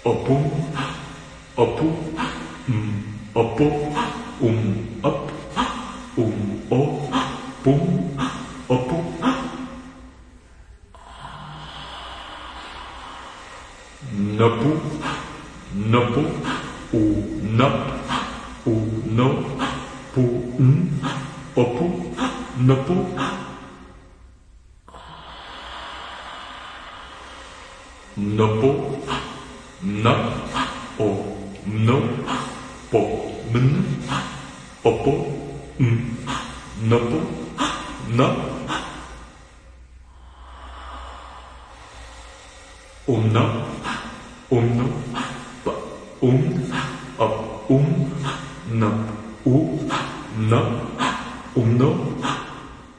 opum, opu, opo, up, o, pum, opu. Napu, napu, nap, no, pu, opu, napu. Napo, nap, no, po, opo, napo, nap. Nap, no, pa, up, nap, nap, no.